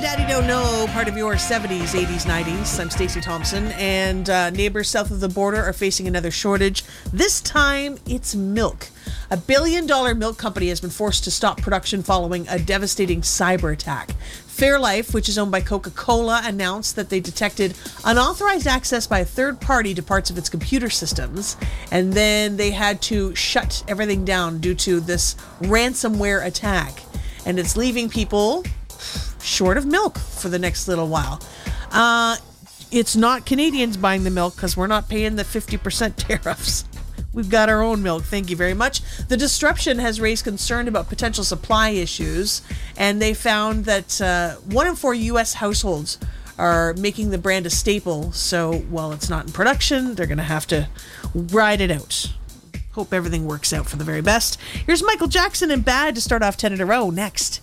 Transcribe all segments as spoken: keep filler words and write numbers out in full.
Daddy Don't Know, part of your seventies, eighties, nineties. I'm Stacey Thompson, and uh, neighbors south of the border are facing another shortage. This time, it's milk. A billion-dollar milk company has been forced to stop production following a devastating cyber attack. Fairlife, which is owned by Coca-Cola, announced that they detected unauthorized access by a third party to parts of its computer systems, and then they had to shut everything down due to this ransomware attack. And it's leaving people short of milk for the next little while. Uh, it's not Canadians buying the milk because we're not paying the fifty percent tariffs. We've got our own milk. Thank you very much. The disruption has raised concern about potential supply issues, and they found that uh, one in four U S households are making the brand a staple. So while it's not in production, they're going to have to ride it out. Hope everything works out for the very best. Here's Michael Jackson and Bad to start off ten in a row next.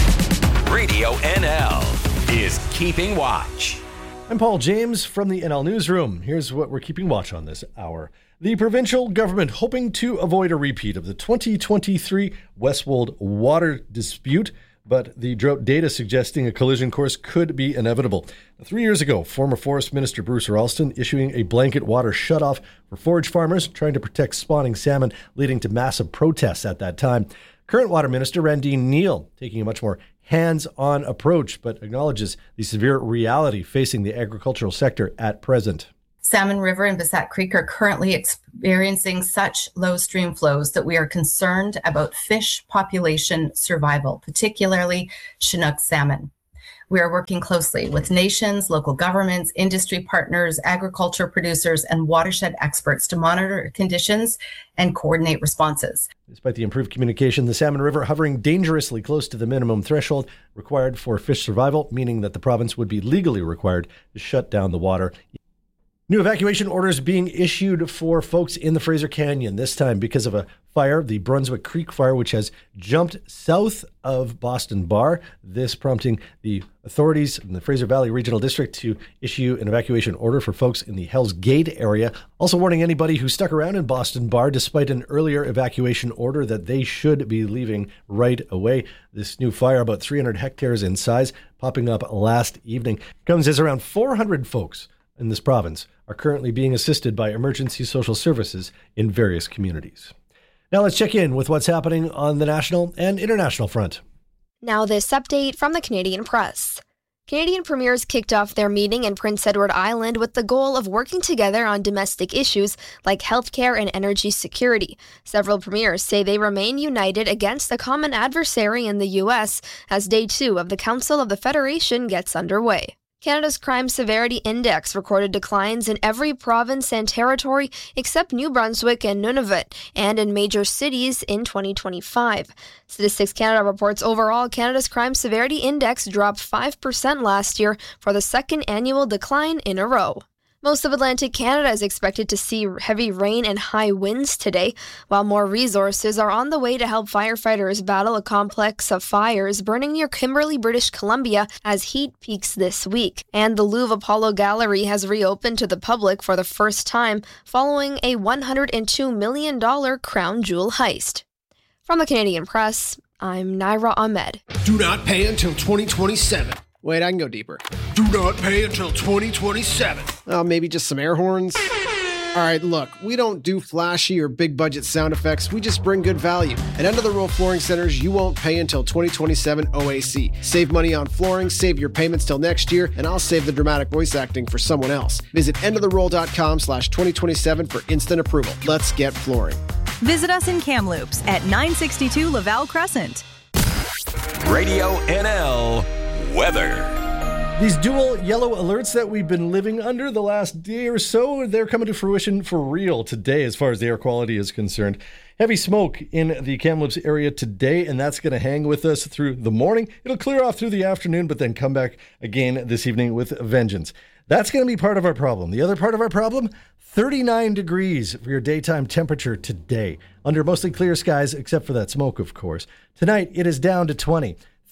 Radio N L is Keeping Watch. I'm Paul James from the N L Newsroom. Here's what we're keeping watch on this hour. The provincial government hoping to avoid a repeat of the twenty twenty-three Westwold water dispute, but the drought data suggesting a collision course could be inevitable. Three years ago, former Forest Minister Bruce Ralston issuing a blanket water shutoff for forage farmers trying to protect spawning salmon, leading to massive protests at that time. Current Water Minister Randeen Neal taking a much more hands-on approach, but acknowledges the severe reality facing the agricultural sector at present. Salmon River and Bassett Creek are currently experiencing such low stream flows that we are concerned about fish population survival, particularly Chinook salmon. We are working closely with nations, local governments, industry partners, agriculture producers, and watershed experts to monitor conditions and coordinate responses. Despite the improved communication, the Salmon River hovering dangerously close to the minimum threshold required for fish survival, meaning that the province would be legally required to shut down the water. New evacuation orders being issued for folks in the Fraser Canyon, this time because of a fire, the Brunswick Creek fire, which has jumped south of Boston Bar. This prompting the authorities in the Fraser Valley Regional District to issue an evacuation order for folks in the Hell's Gate area. Also warning anybody who stuck around in Boston Bar despite an earlier evacuation order that they should be leaving right away. This new fire, about three hundred hectares in size, popping up last evening, comes as around four hundred folks in this province are currently being assisted by emergency social services in various communities. Now let's check in with what's happening on the national and international front. Now this update from the Canadian Press. Canadian premiers kicked off their meeting in Prince Edward Island with the goal of working together on domestic issues like healthcare and energy security. Several premiers say they remain united against a common adversary in the U S as day two of the Council of the Federation gets underway. Canada's Crime Severity Index recorded declines in every province and territory except New Brunswick and Nunavut, and in major cities in twenty twenty-five. Statistics Canada reports overall Canada's Crime Severity Index dropped five percent last year for the second annual decline in a row. Most of Atlantic Canada is expected to see heavy rain and high winds today, while more resources are on the way to help firefighters battle a complex of fires burning near Kimberley, British Columbia, as heat peaks this week. And the Louvre Apollo Gallery has reopened to the public for the first time following a one hundred two million dollars crown jewel heist. From the Canadian Press, I'm Naira Ahmed. Do not pay until twenty twenty-seven. Wait, I can go deeper. Do not pay until twenty twenty-seven. Oh, maybe just some air horns? All right, look, we don't do flashy or big budget sound effects. We just bring good value. At End of the Row Flooring Centers, you won't pay until twenty twenty-seven O A C. Save money on flooring, save your payments till next year, and I'll save the dramatic voice acting for someone else. Visit end of the roll dot com slash twenty twenty-seven for instant approval. Let's get flooring. Visit us in Kamloops at nine sixty-two Laval Crescent. Radio N L weather. These dual yellow alerts that we've been living under the last day or so, they're coming to fruition for real today as far as the air quality is concerned. Heavy smoke in the Kamloops area today, and that's going to hang with us through the morning. It'll clear off through the afternoon, but then come back again this evening with a vengeance. That's going to be part of our problem. The other part of our problem, thirty-nine degrees for your daytime temperature today, under mostly clear skies, except for that smoke, of course. Tonight, it is down to twenty.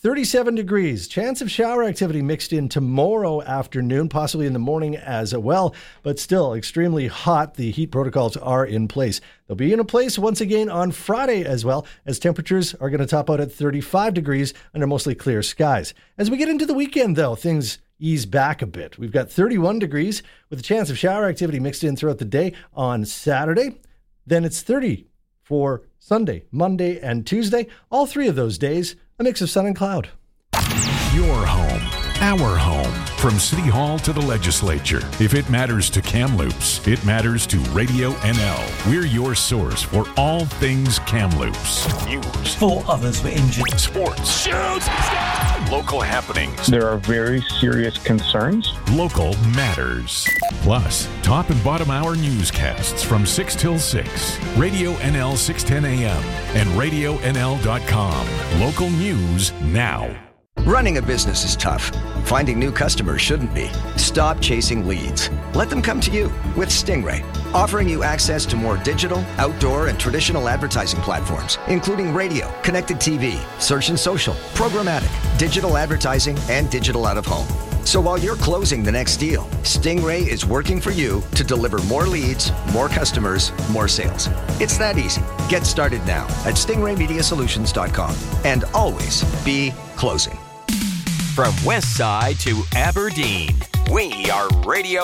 thirty-seven degrees. Chance of shower activity mixed in tomorrow afternoon, possibly in the morning as well, but still extremely hot. The heat protocols are in place. They'll be in place once again on Friday as well, as temperatures are going to top out at thirty-five degrees under mostly clear skies. As we get into the weekend, though, things ease back a bit. We've got thirty-one degrees with a chance of shower activity mixed in throughout the day on Saturday. Then it's thirty for Sunday, Monday, and Tuesday. All three of those days, a mix of sun and cloud. Your home, our home. From City Hall to the legislature. If it matters to Kamloops, it matters to Radio N L. We're your source for all things Kamloops. News. Four others were injured. Sports. Shoots! Local happenings. There are very serious concerns. Local matters. Plus, top and bottom hour newscasts from six till six. Radio N L six ten A M and radio N L dot com. Local news now. Running a business is tough. Finding new customers shouldn't be. Stop chasing leads. Let them come to you with Stingray, offering you access to more digital, outdoor, and traditional advertising platforms, including radio, connected T V, search and social, programmatic, digital advertising, and digital out-of-home. So while you're closing the next deal, Stingray is working for you to deliver more leads, more customers, more sales. It's that easy. Get started now at stingray media solutions dot com and always be closing. From West Side to Aberdeen, we are Radio